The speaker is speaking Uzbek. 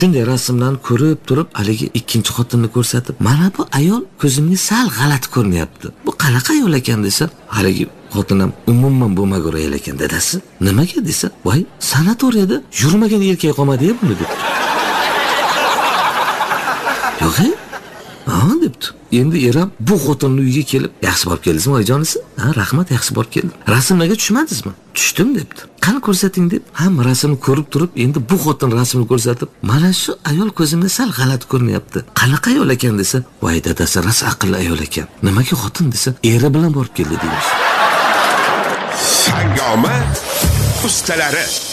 Shunday rasmlarni ko'rib turib, haligi ikkinchi xotinni ko'rsatib, mana bu ayol ko'zimga sal g'alati ko'rinyapti. Bu qanaqa ayol ekan desa, haligi xotinam umuman bo'lmagur ayol ekan dadasi. Nimaga desa, voy sanatoriyada yurmagan erkak qolmadi-ya buni deb. Yo'q, debdi. Endi eram bu xotinning uyiga kelib, yaxshi borib keldingizmi oyijonisi? Ha, rahmat, yaxshi borib keldim. Rasmlarga tushmadingizmi? Tushdim debdi. Qani ko'rsating deb, hamma rasmni ko'rib turib, endi bu xotin rasmini ko'rsatib, mana shu ayol ko'zimga sal g'alati ko'rinyapti. Qanaqa ayol ekan desa, voy dadasi rosa aqlli ayol ekan. Nimaga xotin desa, eri bilan borib keldi deymiz. Hangoma ustalari